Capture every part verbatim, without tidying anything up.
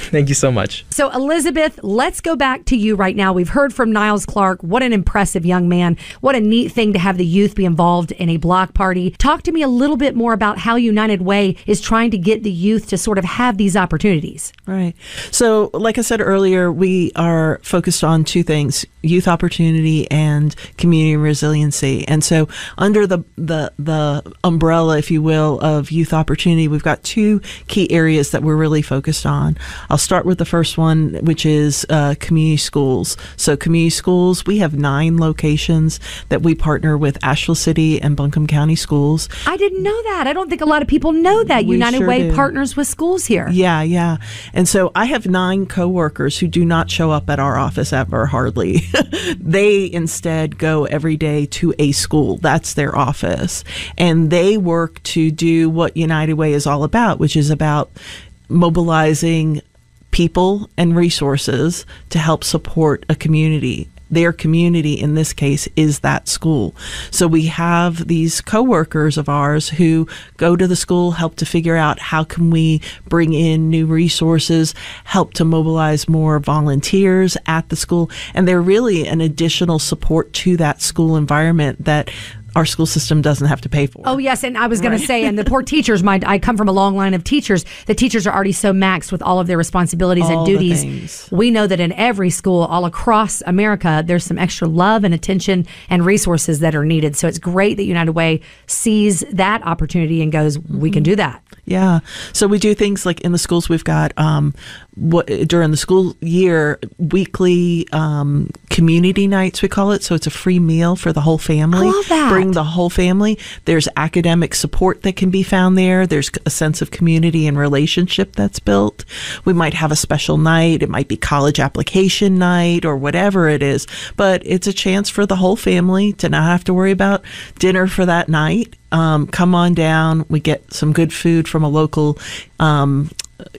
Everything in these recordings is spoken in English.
Thank you so much. So, Elizabeth, let's go back to you right now. We've heard from Niles Clark. What an impressive young man. What a neat thing to have the youth be involved in a block party. Talk to me a little bit more about how United Way is trying to get the youth to sort of have these opportunities. Right. So, like I said earlier, we are focused on two things: youth opportunity and community resiliency. And so, under the the the umbrella, if you will, of youth opportunity, we've got two key areas that we're really focused on. I'll start with the first one, which is uh, community schools. So, community schools, we have nine locations that we partner with Asheville City and Buncombe County Schools. I didn't know that. I don't think a lot of people know that We United sure Way do. partners with schools here. Yeah, yeah. And so I have nine coworkers who do not show up at our office ever, hardly. They instead go every day to a school. That's their office. And they work to do what United Way is all about, which is about mobilizing people and resources to help support a community. Their community, in this case, is that school. So we have these coworkers of ours who go to the school, help to figure out how can we bring in new resources, help to mobilize more volunteers at the school. And they're really an additional support to that school environment that our school system doesn't have to pay for. Oh, yes. And I was going Right. to say, and the poor teachers, my, I come from a long line of teachers. The teachers are already so maxed with all of their responsibilities All and the duties. things. We know that in every school all across America, there's some extra love and attention and resources that are needed. So it's great that United Way sees that opportunity and goes, we can do that. Yeah. So we do things like in the schools, we've got um, what during the school year, weekly um, community nights, we call it. So it's a free meal for the whole family. I love that. Bring the whole family. There's academic support that can be found there. There's a sense of community and relationship that's built. We might have a special night. It might be college application night or whatever it is. But it's a chance for the whole family to not have to worry about dinner for that night. Um, come on down. We get some good food from a local um,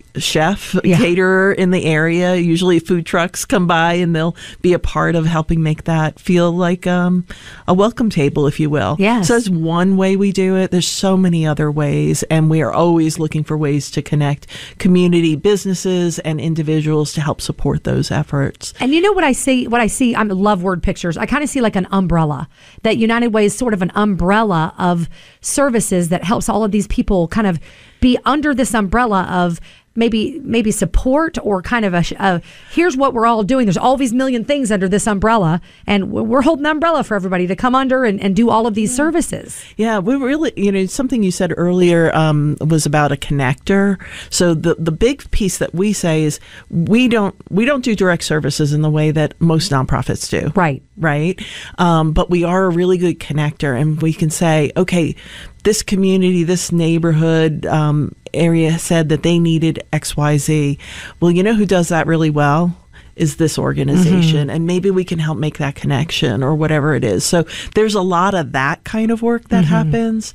chef, Yeah. caterer in the area. Usually food trucks come by and they'll be a part of helping make that feel like um, a welcome table, if you will. Yes. So that's one way we do it. There's so many other ways, and we are always looking for ways to connect community businesses and individuals to help support those efforts. And you know what I see? What I see, I love word pictures. I kind of see like an umbrella, that United Way is sort of an umbrella of services that helps all of these people kind of be under this umbrella of maybe maybe support or kind of a, a here's what we're all doing. There's all these million things under this umbrella, and we're holding the umbrella for everybody to come under and, and do all of these services. Yeah, we really, you know, something you said earlier um, was about a connector. So the the big piece that we say is we don't we don't do direct services in the way that most nonprofits do. Right. Right. Um, but we are a really good connector, and we can say, okay, this community, this neighborhood um, area said that they needed X Y Z. Well, you know who does that really well? Is this organization, mm-hmm. and maybe we can help make that connection or whatever it is. So there's a lot of that kind of work that mm-hmm. happens.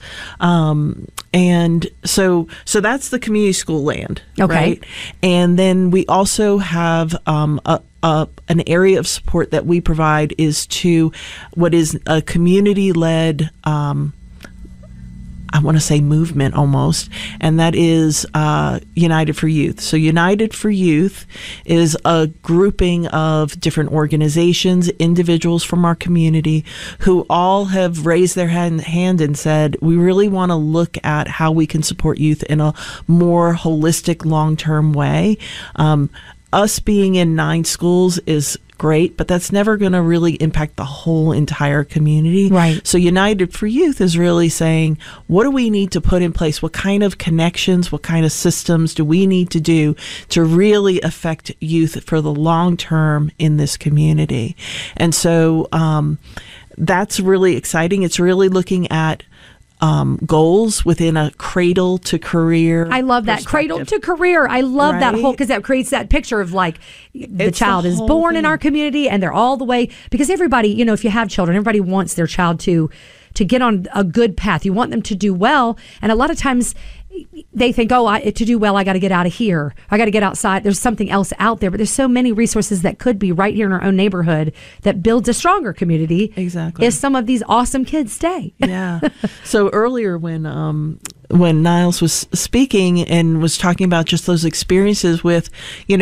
Um, and so so that's the community school land, okay. right? And then we also have um, a, a, an area of support that we provide is to what is a community-led um I want to say movement almost, and that is uh, United for Youth. So United for Youth is a grouping of different organizations, individuals from our community who all have raised their hand, hand and said, we really want to look at how we can support youth in a more holistic, long-term way. Um, us being in nine schools is great, but that's never going to really impact the whole entire community. Right. So United for Youth is really saying, what do we need to put in place? What kind of connections, what kind of systems do we need to do to really affect youth for the long term in this community? And so um, that's really exciting. It's really looking at Um, goals within a cradle to career. I love that cradle to career. I love Right? that whole, because that creates that picture of like the It's child the is whole born in thing. our community and they're all the way, because everybody, you know, if you have children, everybody wants their child to to get on a good path. You want them to do well, and a lot of times they think, oh, I, to do well, I got to get out of here. I got to get outside. There's something else out there. But there's so many resources that could be right here in our own neighborhood that builds a stronger community. Exactly. If some of these awesome kids stay. Yeah. So earlier when um, when Niles was speaking and was talking about just those experiences with, you know,